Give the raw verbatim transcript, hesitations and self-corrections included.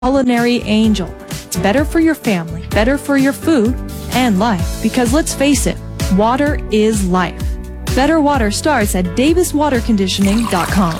culinary angel. It's better for your family, better for your food, and life. Because let's face it, water is life. Better water starts at Davis Water Conditioning dot com.